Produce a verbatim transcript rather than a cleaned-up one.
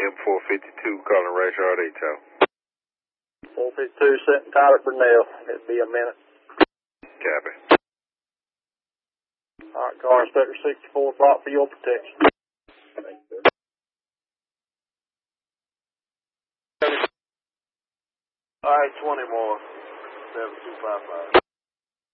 M four fifty-two calling Rayshard H-Town. four fifty-two, setting Tyler Burnell. It'll be a minute. Copy. All right, car inspector sixty-four, block for your protection. Thank you, sir. All right, twenty more. seven two five five.